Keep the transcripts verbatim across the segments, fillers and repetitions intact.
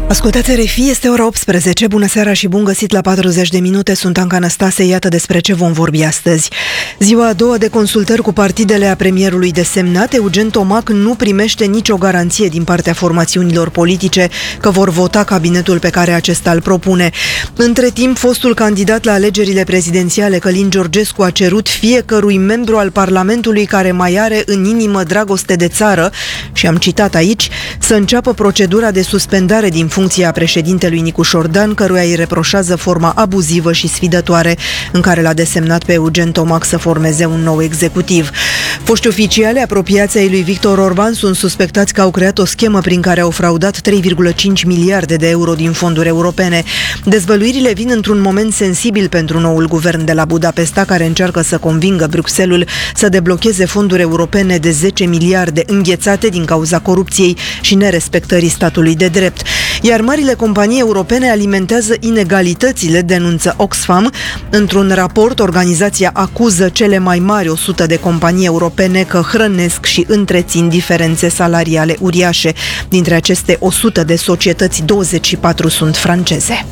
Ascultați R F I, este ora optsprezece. Bună seara și bun găsit la patruzeci de minute. Sunt Anca Năstase, iată despre ce vom vorbi astăzi. Ziua a doua de consultări cu partidele a premierului desemnat, Eugen Tomac nu primește nicio garanție din partea formațiunilor politice că vor vota cabinetul pe care acesta îl propune. Între timp, fostul candidat la alegerile prezidențiale, Călin Georgescu, a cerut fiecărui membru al Parlamentului care mai are în inimă dragoste de țară, și am citat aici, să înceapă procedura de suspendare din funcția președintelui Nicu Șordan, căruia îi reproșează forma abuzivă și sfidătoare în care l-a desemnat pe Eugen Tomac să formeze un nou executiv. Foști oficiali apropiați ai lui Victor Orban sunt suspectați că au creat o schemă prin care au fraudat trei virgulă cinci miliarde de euro din fonduri europene. Dezvăluirile vin într-un moment sensibil pentru noul guvern de la Budapesta, care încearcă să convingă Bruxelles să deblocheze fonduri europene de zece miliarde înghețate din cauza corupției și nerespectării statului de drept. Iar marile companii europene alimentează inegalitățile, denunță Oxfam. Într-un raport, organizația acuză cele mai mari o sută de companii europene că hrănesc și întrețin diferențe salariale uriașe. Dintre aceste o sută de societăți, douăzeci și patru sunt franceze.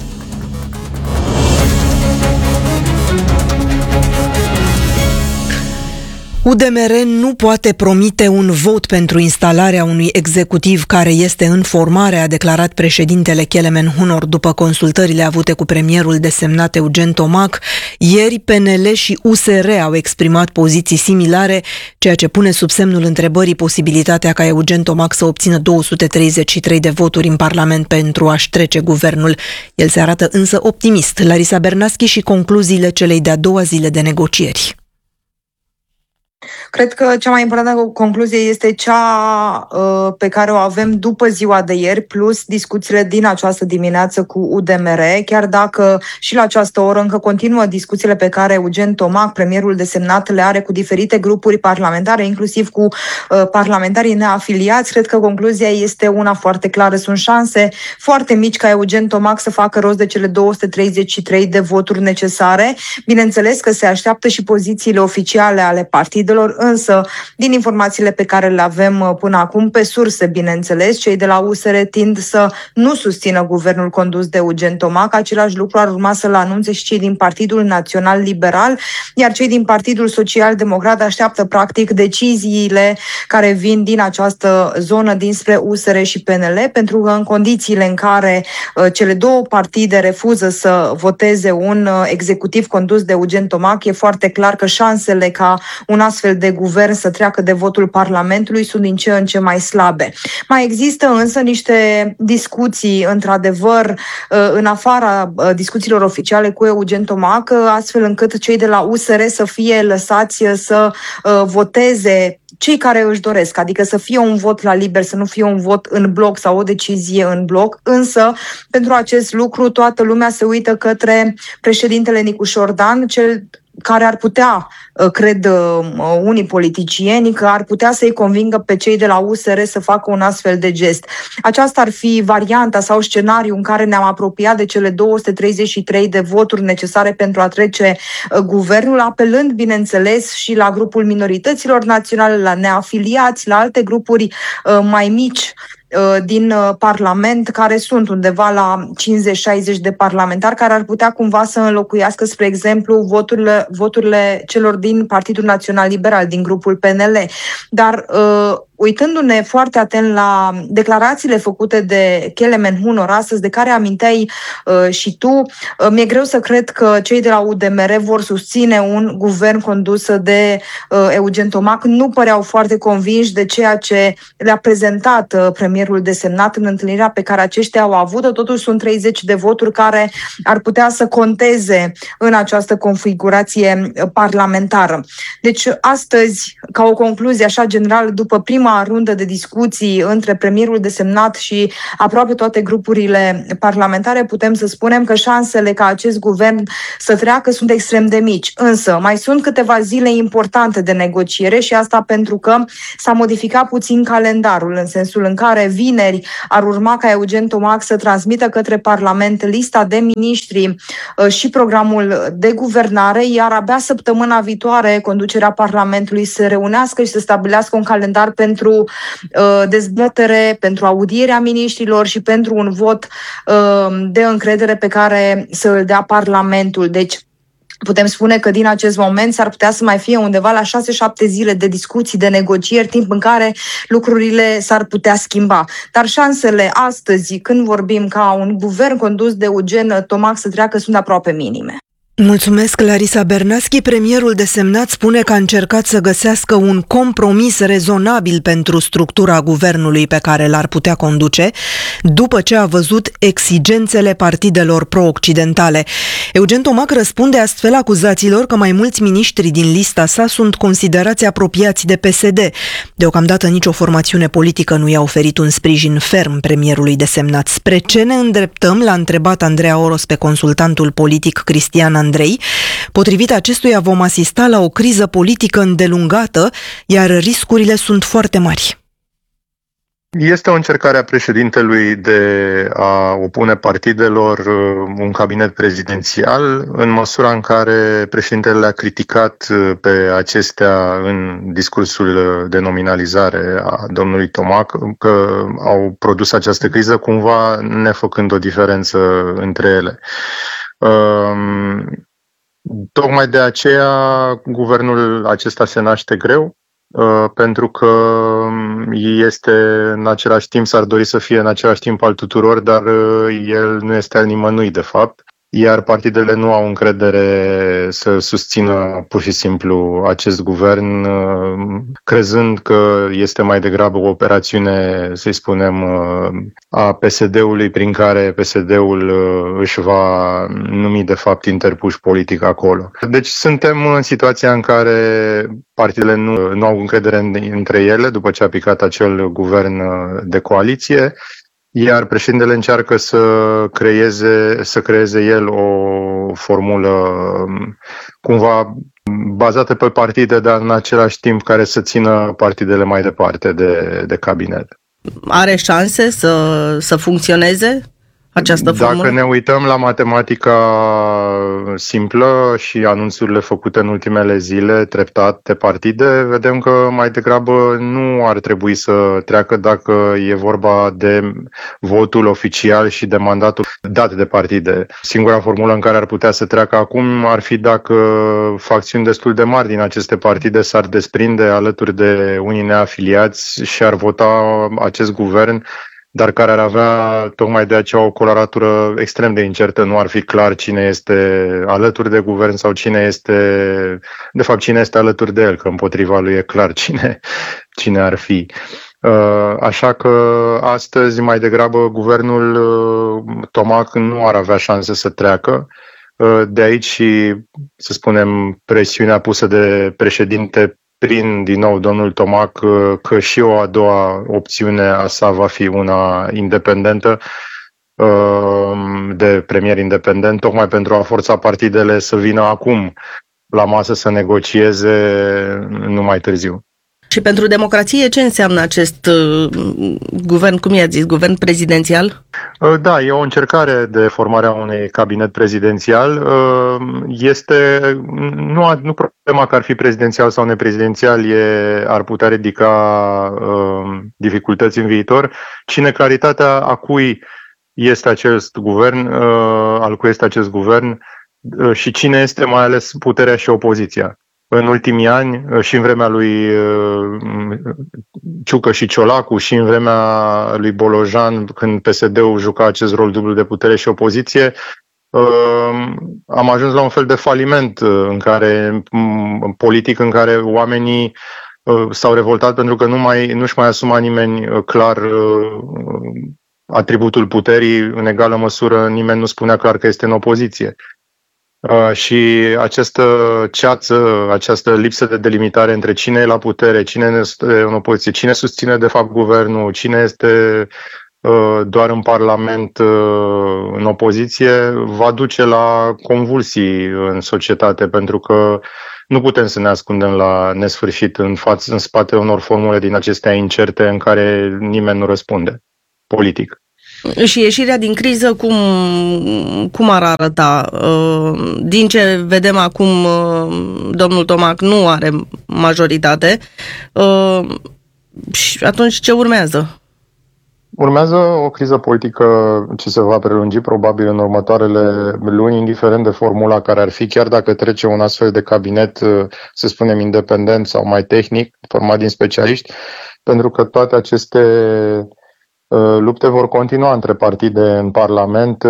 U D M R nu poate promite un vot pentru instalarea unui executiv care este în formare, a declarat președintele Kelemen Hunor după consultările avute cu premierul desemnat Eugen Tomac. Ieri, P N L și U S R au exprimat poziții similare, ceea ce pune sub semnul întrebării posibilitatea ca Eugen Tomac să obțină două sute treizeci și trei de voturi în Parlament pentru a-și trece guvernul. El se arată însă optimist. Larisa Bernaschi și concluziile celei de-a doua zile de negocieri. Cred că cea mai importantă concluzie este cea uh, pe care o avem după ziua de ieri, plus discuțiile din această dimineață cu U D M R, chiar dacă și la această oră încă continuă discuțiile pe care Eugen Tomac, premierul desemnat, le are cu diferite grupuri parlamentare, inclusiv cu uh, parlamentarii neafiliați. Cred că concluzia este una foarte clară. Sunt șanse foarte mici ca Eugen Tomac să facă rost de cele două sute treizeci și trei de voturi necesare. Bineînțeles că se așteaptă și pozițiile oficiale ale partidelor, însă, din informațiile pe care le avem până acum, pe surse, bineînțeles, cei de la U S R tind să nu susțină guvernul condus de Eugen Tomac. Același lucru ar urma să-l anunțe și cei din Partidul Național Liberal, iar cei din Partidul Social Democrat așteaptă, practic, deciziile care vin din această zonă dinspre U S R și P N L, pentru că în condițiile în care uh, cele două partide refuză să voteze un uh, executiv condus de Eugen Tomac, e foarte clar că șansele ca un astfel de guvern să treacă de votul Parlamentului sunt din ce în ce mai slabe. Mai există însă niște discuții, într-adevăr, în afara discuțiilor oficiale cu Eugen Tomac, astfel încât cei de la U S R să fie lăsați să voteze cei care își doresc, adică să fie un vot la liber, să nu fie un vot în bloc sau o decizie în bloc, însă pentru acest lucru toată lumea se uită către președintele Nicu Șordan, cel care ar putea, cred unii politicieni, că ar putea să-i convingă pe cei de la U S R să facă un astfel de gest. Aceasta ar fi varianta sau scenariul în care ne-am apropiat de cele două sute treizeci și trei de voturi necesare pentru a trece guvernul, apelând, bineînțeles, și la grupul minorităților naționale, la neafiliați, la alte grupuri mai mici din Parlament, care sunt undeva la cincizeci șaizeci de parlamentari, care ar putea cumva să înlocuiască, spre exemplu, voturile, voturile celor din Partidul Național Liberal, din grupul P N L. Dar uitându-ne foarte atent la declarațiile făcute de Kelemen Hunor astăzi, de care aminteai uh, și tu, uh, mi-e greu să cred că cei de la U D M R vor susține un guvern condus de uh, Eugen Tomac. Nu păreau foarte convinși de ceea ce le-a prezentat uh, premierul desemnat în întâlnirea pe care aceștia au avut-o. Totuși sunt treizeci de voturi care ar putea să conteze în această configurație parlamentară. Deci astăzi, ca o concluzie așa generală, după prima rundă de discuții între premierul desemnat și aproape toate grupurile parlamentare, putem să spunem că șansele ca acest guvern să treacă sunt extrem de mici. Însă mai sunt câteva zile importante de negociere și asta pentru că s-a modificat puțin calendarul, în sensul în care vineri ar urma ca Eugen Tomac să transmită către Parlament lista de miniștri și programul de guvernare, iar abia săptămâna viitoare conducerea Parlamentului să reunească și să stabilească un calendar pentru pentru uh, dezbatere, pentru audierea miniștrilor și pentru un vot uh, de încredere pe care să îl dea Parlamentul. Deci, putem spune că din acest moment s-ar putea să mai fie undeva la șase șapte zile de discuții, de negocieri, timp în care lucrurile s-ar putea schimba. Dar șansele astăzi, când vorbim ca un guvern condus de Eugen Tomac să treacă, sunt aproape minime. Mulțumesc, Larisa Bernaschi. Premierul desemnat spune că a încercat să găsească un compromis rezonabil pentru structura guvernului pe care l-ar putea conduce, după ce a văzut exigențele partidelor pro-occidentale. Eugen Tomac răspunde astfel acuzațiilor că mai mulți miniștri din lista sa sunt considerați apropiați de P S D. Deocamdată nicio formațiune politică nu i-a oferit un sprijin ferm premierului desemnat. Spre ce ne îndreptăm, l-a întrebat Andreea Oros pe consultantul politic Cristian Andrei. Potrivit acestuia vom asista la o criză politică îndelungată, iar riscurile sunt foarte mari. Este o încercare a președintelui de a opune partidelor un cabinet prezidențial, în măsura în care președintele le-a criticat pe acestea în discursul de nominalizare a domnului Tomac, că au produs această criză, cumva nefăcând o diferență între ele. Um, tocmai de aceea guvernul acesta se naște greu, uh, pentru că este în același timp, s-ar dori să fie în același timp al tuturor, dar uh, el nu este al nimănui de fapt, iar partidele nu au încredere să susțină pur și simplu acest guvern, uh, crezând că este mai degrabă o operațiune, să-i spunem, uh, a P S D-ului, prin care P S D-ul uh, își va numi de fapt interpuși politic acolo. Deci suntem în situația în care partidele nu, nu au încredere în, între ele după ce a picat acel guvern de coaliție, iar președintele încearcă să creeze, să creeze el o formulă cumva bazată pe partide, dar în același timp care să țină partidele mai departe de, de cabinet. Are șanse să, să funcționeze această formulă? Dacă ne uităm la matematica simplă și anunțurile făcute în ultimele zile, treptat de partide, vedem că mai degrabă nu ar trebui să treacă dacă e vorba de votul oficial și de mandatul dat de partide. Singura formulă în care ar putea să treacă acum ar fi dacă facțiuni destul de mari din aceste partide s-ar desprinde alături de unii neafiliați și ar vota acest guvern, dar care ar avea tocmai de aceea o coloratură extrem de incertă. Nu ar fi clar cine este alături de guvern sau cine este, de fapt, cine este alături de el, că împotriva lui e clar cine, cine ar fi. Așa că astăzi, mai degrabă, guvernul Tomac nu ar avea șanse să treacă. De aici și, să spunem, presiunea pusă de președinte prin, din nou, domnul Tomac, că și o a doua opțiune a sa va fi una independentă, de premier independent, tocmai pentru a forța partidele să vină acum la masă să negocieze, nu mai târziu. Și pentru democrație ce înseamnă acest uh, guvern, cum i-ați zis, guvern prezidențial? Da, e o încercare de formare a unui cabinet prezidențial. Este, nu, nu problema că ar fi prezidențial sau neprezidențial e, ar putea ridica uh, dificultăți în viitor, ci neclaritatea a cui este acest guvern, uh, al cui este acest guvern uh, și cine este mai ales puterea și opoziția. În ultimii ani, și în vremea lui Ciucă și Ciolacu, și în vremea lui Bolojan, când P S D-ul juca acest rol dublu de putere și opoziție, am ajuns la un fel de faliment în care, politic, în care oamenii s-au revoltat pentru că nu mai, nu-și mai asuma nimeni clar atributul puterii. În egală măsură, nimeni nu spunea clar că este în opoziție. Uh, și această ceață, această lipsă de delimitare între cine e la putere, cine este în opoziție, cine susține de fapt guvernul, cine este uh, doar în Parlament uh, în opoziție, va duce la convulsii în societate, pentru că nu putem să ne ascundem la nesfârșit în, față, în spatele unor formule din acestea incerte în care nimeni nu răspunde politic. Și ieșirea din criză, cum, cum ar arăta? Din ce vedem acum, domnul Tomac nu are majoritate. și atunci ce urmează? Urmează o criză politică ce se va prelungi probabil în următoarele luni, indiferent de formula care ar fi, chiar dacă trece un astfel de cabinet, să spunem, independent sau mai tehnic, format din specialiști, pentru că toate aceste lupte vor continua între partide în Parlament,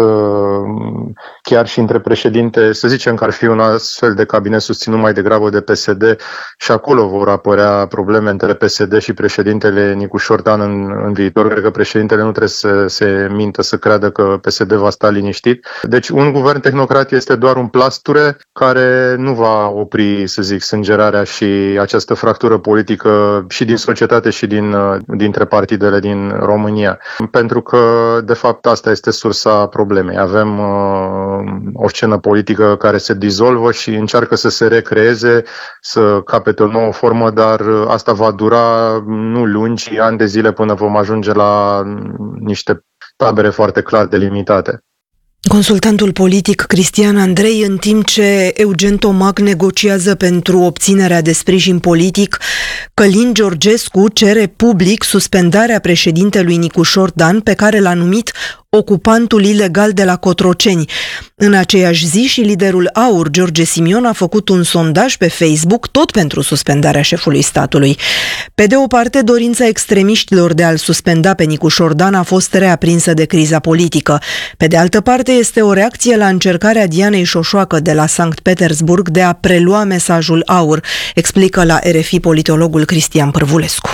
chiar și între președinte. Să zicem că ar fi un astfel de cabinet susținut mai degrabă de P S D și acolo vor apărea probleme între P S D și președintele Nicușor Dan în, în viitor. Cred că președintele nu trebuie să se mintă să creadă că P S D va sta liniștit. Deci un guvern tehnocrat este doar un plasture care nu va opri, să zic, sângerarea și această fractură politică și din societate și din, dintre partidele din România. Pentru că, de fapt, asta este sursa problemei. Avem uh, o scenă politică care se dizolvă și încearcă să se recreeze, să capete o nouă formă, dar asta va dura nu luni, ci ani de zile până vom ajunge la niște tabere foarte clar delimitate. Consultantul politic Cristian Andrei, în timp ce Eugen Tomac negociază pentru obținerea de sprijin politic, Călin Georgescu cere public suspendarea președintelui Nicușor Dan, pe care l-a numit ocupantul ilegal de la Cotroceni. În aceeași zi și liderul AUR, George Simion, a făcut un sondaj pe Facebook tot pentru suspendarea șefului statului. Pe de o parte, dorința extremiștilor de a-l suspenda pe Nicușor Dan a fost reaprinsă de criza politică. Pe de altă parte, este o reacție la încercarea Dianei Șoșoacă de la Sankt Petersburg de a prelua mesajul AUR, explică la R F I politologul Cristian Pârvulescu.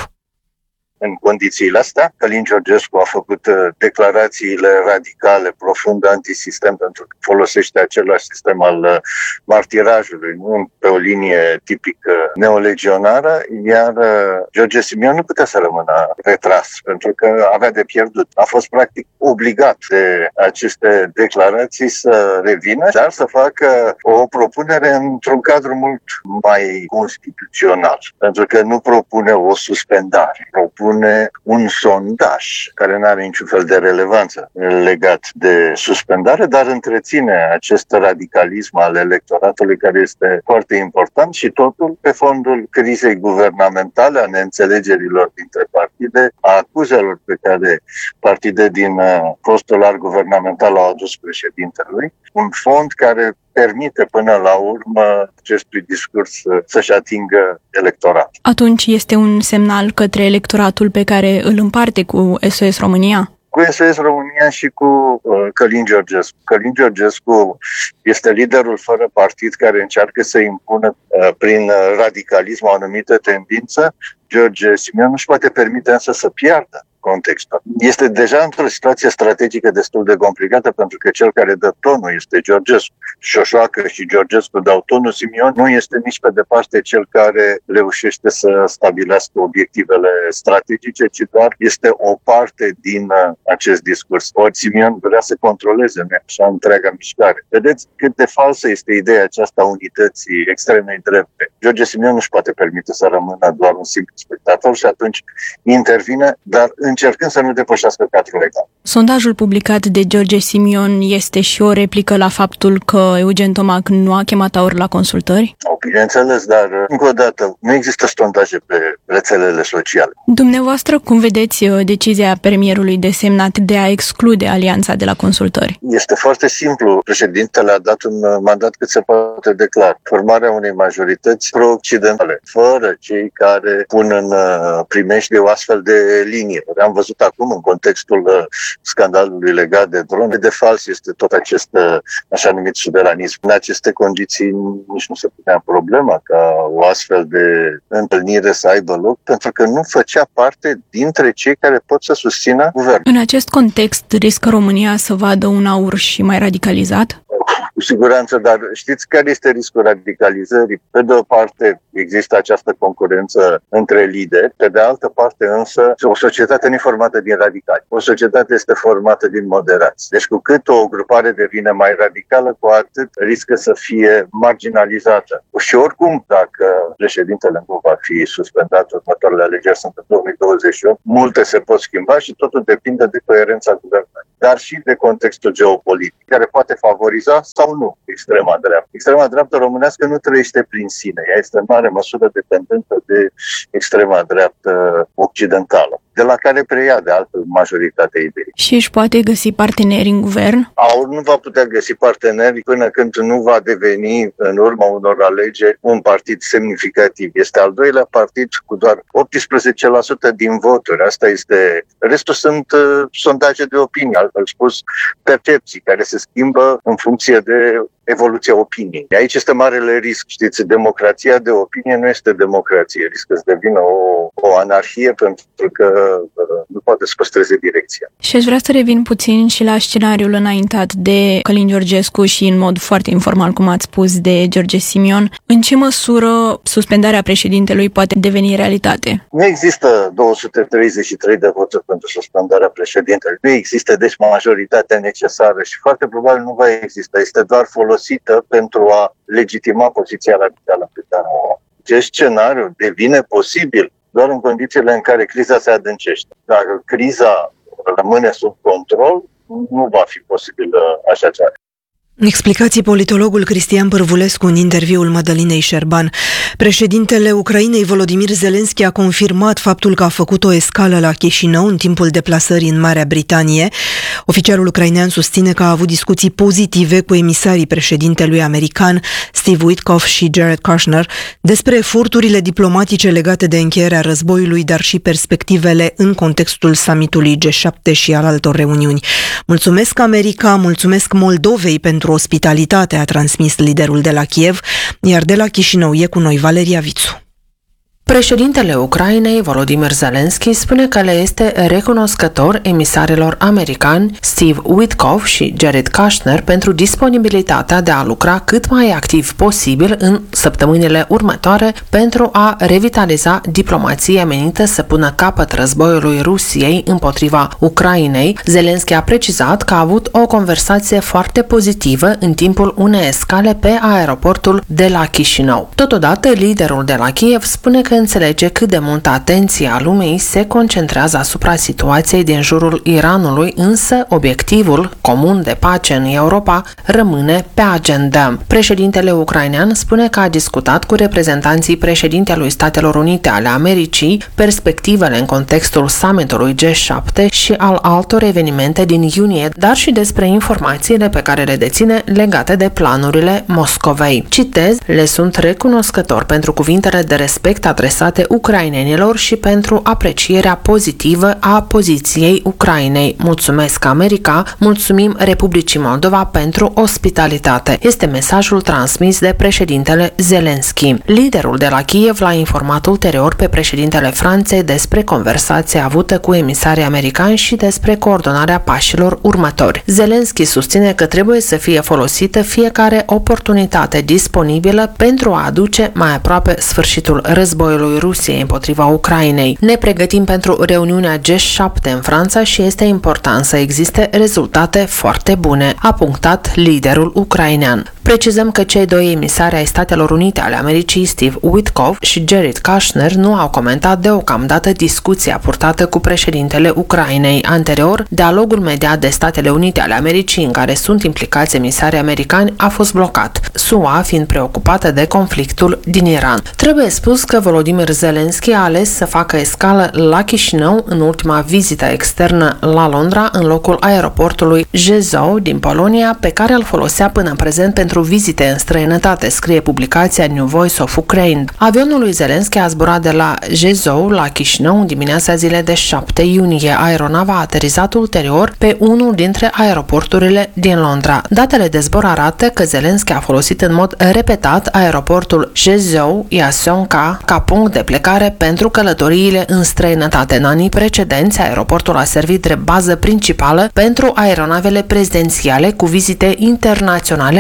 În condițiile astea, Călin Georgescu a făcut declarațiile radicale, profund antisistem, pentru că folosește același sistem al martirajului, nu pe o linie tipică neolegionară, iar George Simion nu putea să rămână retras, pentru că avea de pierdut. A fost practic obligat de aceste declarații să revină, dar să facă o propunere într-un cadru mult mai constituțional, pentru că nu propune o suspendare, propune un sondaj care nu are niciun fel de relevanță legat de suspendare, dar întreține acest radicalism al electoratului care este foarte important și totul pe fondul crizei guvernamentale, a neînțelegerilor dintre partide, a acuzelor pe care partide din fostul arc guvernamental au adus președintelui, un fond care permite până la urmă acestui discurs să-și atingă electorat. Atunci este un semnal către electoratul pe care îl împarte cu S O S România? Cu S O S România și cu uh, Călin Georgescu. Călin Georgescu este liderul fără partid care încearcă să impună uh, prin radicalism o anumită tendință. George Simion nu își poate permite însă să piardă contextul. Este deja într-o situație strategică destul de complicată, pentru că cel care dă tonul este Georgescu. Șoșoacă și Georgescu dau tonul, Simion nu este nici pe departe cel care reușește să stabilească obiectivele strategice, ci doar este o parte din acest discurs. Ori Simion vrea să controleze așa întreaga mișcare. Vedeți cât de falsă este ideea aceasta a unității extremei drepte. George Simion nu își poate permite să rămână doar un simplu spectator și atunci intervine, dar încercând să nu depășească cadrul legal. Sondajul publicat de George Simion este și o replică la faptul că Eugen Tomac nu a chemat AUR la consultări? O, bineînțeles, dar încă o dată, nu există sondaje pe rețelele sociale. Dumneavoastră, cum vedeți decizia premierului desemnat de a exclude alianța de la consultări? Este foarte simplu. Președintele a dat un mandat cât se poate de clar. Formarea unei majorități pro-occidentale, fără cei care pun în primejdie o astfel de linie. Am văzut acum în contextul scandalului legat de drone, de fals este tot acest așa numit suveranism. În aceste condiții nici nu se punea problema ca o astfel de întâlnire să aibă loc, pentru că nu făcea parte dintre cei care pot să susțină guvernul. În acest context, riscă România să vadă un AUR și mai radicalizat? Cu siguranță, dar știți care este riscul radicalizării? Pe de o parte există această concurență între lideri, pe de altă parte însă o societate nu e formată din radicali. O societate este formată din moderați. Deci cu cât o grupare devine mai radicală, cu atât riscă să fie marginalizată. Și oricum, dacă președintele nu va fi suspendat, următoarele alegeri sunt în două mii douăzeci și opt, multe se pot schimba și totul depinde de coerența guvernului. dar și de contextul geopolitic, care poate favoriza sau nu extrema dreaptă. Extrema dreaptă românească nu trăiește prin sine, ea este în mare măsură dependentă de extrema dreaptă occidentală, de la care preia de altfel majoritatea ideii. Și își poate găsi parteneri în guvern? AUR nu va putea găsi parteneri până când nu va deveni, în urma unor alegeri, un partid semnificativ. Este al doilea partid cu doar optsprezece la sută din voturi. Asta este. Restul sunt uh, sondaje de opinie, altfel spus percepții, care se schimbă în funcție de evoluția opiniei. Aici este marele risc, știți, democrația de opinie nu este democrație, riscă să devină o, o anarhie pentru că uh, nu poate să păstreze direcția. Și aș vrea să revin puțin și la scenariul înaintat de Călin Georgescu și în mod foarte informal, cum ați spus, de George Simion. În ce măsură suspendarea președintelui poate deveni realitate? Nu există două sute treizeci și trei de voturi pentru suspendarea președintelui. Nu există, deci, majoritatea necesară și foarte probabil nu va exista. Este doar folosită pentru a legitima poziția radicală pe care o. Acest scenariu devine posibil doar în condițiile în care criza se adâncește. Dacă criza rămâne sub control, nu va fi posibil așa ceva. Explicații politologul Cristian Pârvulescu în interviul Mădălinei Șerban. Președintele Ucrainei Volodymyr Zelensky a confirmat faptul că a făcut o escală la Chișinău în timpul deplasării în Marea Britanie. Oficialul ucrainean susține că a avut discuții pozitive cu emisarii președintelui american Steve Witkoff și Jared Kushner despre eforturile diplomatice legate de încheierea războiului, dar și perspectivele în contextul summitului G șapte și al altor reuniuni. Mulțumesc America, mulțumesc Moldovei pentru ospitalitate, a transmis liderul de la Kiev, iar de la Chișinău e cu noi Valeria Vițu. Președintele Ucrainei, Volodymyr Zelensky, spune că le este recunoscător emisarilor americani Steve Witkoff și Jared Kushner pentru disponibilitatea de a lucra cât mai activ posibil în săptămânile următoare pentru a revitaliza diplomația menită să pună capăt războiului Rusiei împotriva Ucrainei. Zelensky a precizat că a avut o conversație foarte pozitivă în timpul unei escale pe aeroportul de la Chișinău. Totodată, liderul de la Kiev spune că înțelege cât de multă atenție a lumii se concentrează asupra situației din jurul Iranului, însă obiectivul comun de pace în Europa rămâne pe agenda. Președintele ucrainean spune că a discutat cu reprezentanții președintelui Statelor Unite ale Americii perspectivele în contextul summitului G șapte și al altor evenimente din iunie, dar și despre informațiile pe care le deține legate de planurile Moscovei. Citez, le sunt recunoscător pentru cuvintele de respect adresate ucrainenilor și pentru aprecierea pozitivă a poziției Ucrainei. Mulțumesc America, mulțumim Republicii Moldova pentru ospitalitate. Este mesajul transmis de președintele Zelensky. Liderul de la Kiev l-a informat ulterior pe președintele Franței despre conversația avută cu emisarii americani și despre coordonarea pașilor următori. Zelensky susține că trebuie să fie folosită fiecare oportunitate disponibilă pentru a aduce mai aproape sfârșitul războiului Rusiei împotriva Ucrainei. Ne pregătim pentru reuniunea G șapte în Franța și este important să existe rezultate foarte bune, a punctat liderul ucrainean. Precizăm că cei doi emisari ai Statelor Unite ale Americii, Steve Witkoff și Jared Kushner, nu au comentat deocamdată discuția purtată cu președintele Ucrainei. Anterior, dialogul mediat de Statele Unite ale Americii, în care sunt implicați emisarii americani, a fost blocat, S U A fiind preocupată de conflictul din Iran. Trebuie spus că Volodymyr Zelensky a ales să facă escală la Chișinău în ultima vizită externă la Londra, în locul aeroportului Rzeszów din Polonia, pe care îl folosea până în prezent pentru vizite în străinătate, scrie publicația New Voice of Ukraine. Avionul lui Zelensky a zburat de la Rzeszów la Chișinău în dimineața zilei de șapte iunie. Aeronava a aterizat ulterior pe unul dintre aeroporturile din Londra. Datele de zbor arată că Zelensky a folosit în mod repetat aeroportul Rzeszów-Jasionka ca punct de plecare pentru călătoriile în străinătate. În anii precedenți, aeroportul a servit drept bază principală pentru aeronavele prezidențiale cu vizite internaționale ale șefului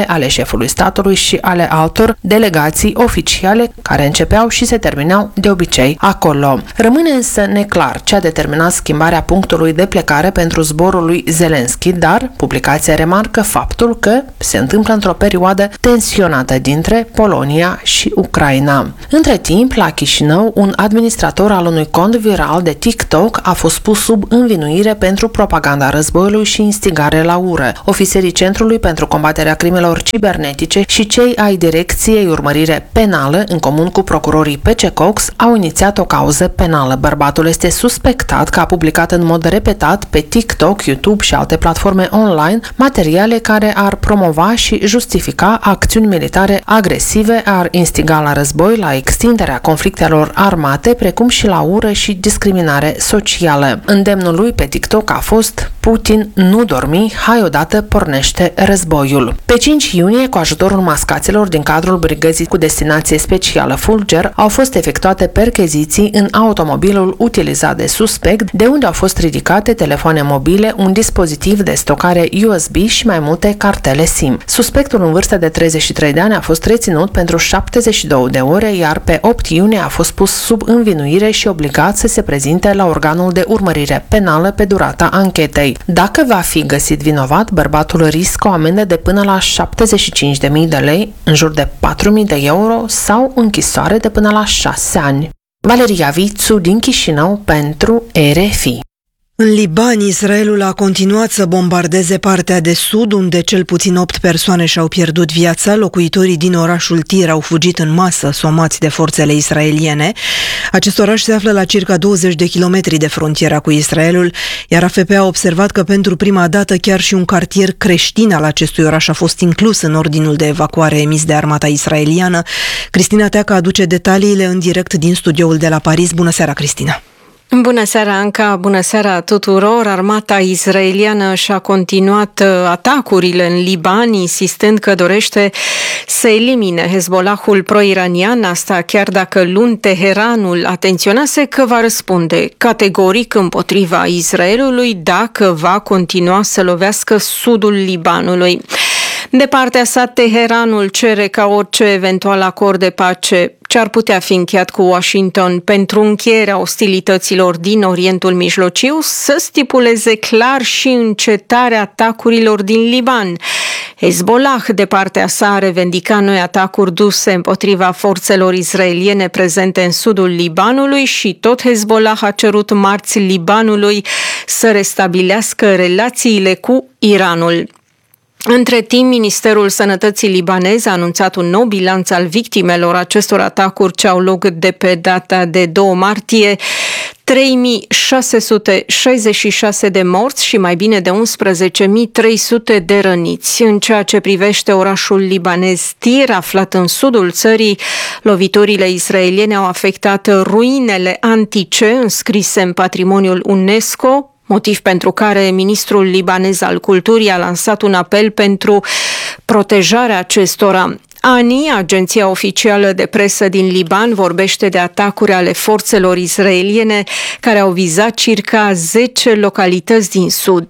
șefului statului și ale altor delegații oficiale care începeau și se terminau de obicei acolo. Rămâne însă neclar ce a determinat schimbarea punctului de plecare pentru zborul lui Zelensky, dar publicația remarcă faptul că se întâmplă într-o perioadă tensionată dintre Polonia și Ucraina. Între timp, la Chișinău, un administrator al unui cont viral de TikTok a fost pus sub învinuire pentru propaganda războiului și instigare la ură. Ofițerii Centrului pentru combaterea crimelor cibernetice și cei ai Direcției Urmărire Penală, în comun cu procurorii P C Cox, au inițiat o cauză penală. Bărbatul este suspectat că a publicat în mod repetat pe TikTok, YouTube și alte platforme online materiale care ar promova și justifica acțiuni militare agresive, ar instiga la război, la extinderea conflictelor armate, precum și la ură și discriminare socială. Îndemnul lui pe TikTok a fost: Putin, nu dormi, hai odată, pornește războiul. Pe cinci iunie, cu ajutorul mascaților din cadrul brigăzii cu destinație specială Fulger, au fost efectuate percheziții în automobilul utilizat de suspect, de unde au fost ridicate telefoane mobile, un dispozitiv de stocare U S B și mai multe cartele SIM. Suspectul în vârstă de treizeci și trei de ani a fost reținut pentru șaptezeci și două de ore, iar pe opt iunie a fost pus sub învinuire și obligat să se prezinte la organul de urmărire penală pe durata anchetei. Dacă va fi găsit vinovat, bărbatul riscă o amendă de până la șaptezeci și cinci de mii de lei, în jur de patru mii de euro, sau închisoare de până la șase ani. Valeria Vițu din Chișinău pentru R F I. În Liban, Israelul a continuat să bombardeze partea de sud, unde cel puțin opt persoane și-au pierdut viața. Locuitorii din orașul Tir au fugit în masă, somați de forțele israeliene. Acest oraș se află la circa douăzeci de kilometri de frontiera cu Israelul, iar A F P a observat că pentru prima dată chiar și un cartier creștin al acestui oraș a fost inclus în ordinul de evacuare emis de armata israeliană. Cristina Teacă aduce detaliile în direct din studioul de la Paris. Bună seara, Cristina! Bună seara, Anca! Bună seara tuturor! Armata israeliană și-a continuat atacurile în Liban, insistând că dorește să elimine Hezbollahul pro-iranian, asta chiar dacă luni Teheranul atenționase că va răspunde categoric împotriva Israelului dacă va continua să lovească sudul Libanului. De partea sa, Teheranul cere ca orice eventual acord de pace ce ar putea fi încheiat cu Washington pentru încheierea ostilităților din Orientul Mijlociu să stipuleze clar și încetarea atacurilor din Liban. Hezbollah, de partea sa, a revendicat noi atacuri duse împotriva forțelor israeliene prezente în sudul Libanului și tot Hezbollah a cerut marți Libanului să restabilească relațiile cu Iranul. Între timp, Ministerul Sănătății libanez a anunțat un nou bilanț al victimelor acestor atacuri ce au loc de pe data de doi martie. trei mii șase sute șaizeci și șase de morți și mai bine de unsprezece mii trei sute de răniți. În ceea ce privește orașul libanez Tir, aflat în sudul țării, loviturile israeliene au afectat ruinele antice înscrise în patrimoniul UNESCO, motiv pentru care ministrul libanez al culturii a lansat un apel pentru protejarea acestora. A N I, agenția oficială de presă din Liban, vorbește de atacuri ale forțelor israeliene care au vizat circa zece localități din sud.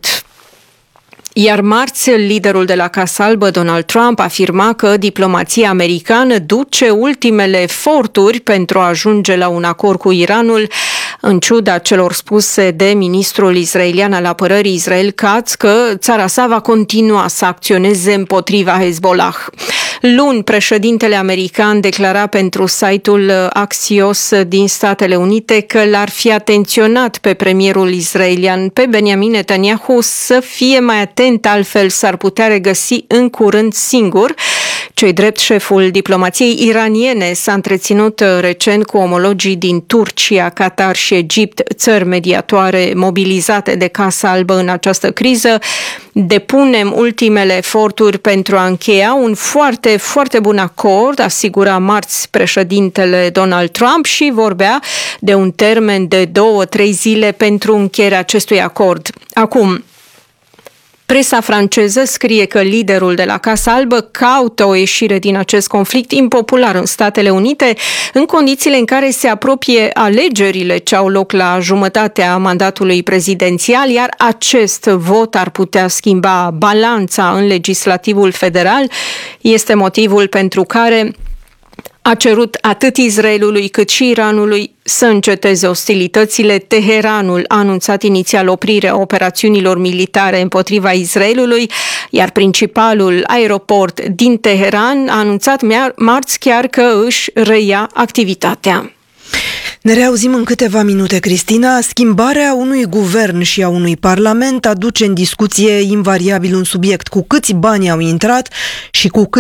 Iar marți, liderul de la Casa Albă, Donald Trump, afirma că diplomația americană duce ultimele eforturi pentru a ajunge la un acord cu Iranul, în ciuda celor spuse de ministrul israelian al apărării Israel Katz că țara sa va continua să acționeze împotriva Hezbollah. Luni, președintele american declara pentru site-ul Axios din Statele Unite că l-ar fi atenționat pe premierul israelian, pe Benjamin Netanyahu, să fie mai atent, altfel s-ar putea regăsi în curând singur. Cei drept, șeful diplomației iraniene s-a întreținut recent cu omologii din Turcia, Qatar și Egipt, țări mediatoare mobilizate de Casa Albă în această criză. Depunem ultimele eforturi pentru a încheia un foarte, foarte bun acord, asigura marți președintele Donald Trump și vorbea de un termen de două, trei zile pentru încheierea acestui acord. Acum, Presa franceză scrie că liderul de la Casa Albă caută o ieșire din acest conflict impopular în Statele Unite, în condițiile în care se apropie alegerile ce au loc la jumătatea mandatului prezidențial, iar acest vot ar putea schimba balanța în legislativul federal. Este motivul pentru care a cerut atât Israelului cât și Iranului să înceteze ostilitățile. Teheranul a anunțat inițial oprirea operațiunilor militare împotriva Israelului, iar principalul aeroport din Teheran a anunțat marți chiar că își reia activitatea. Ne reauzim în câteva minute, Cristina. Schimbarea unui guvern și a unui parlament aduce în discuție invariabil un subiect: cu câți bani au intrat și cu cât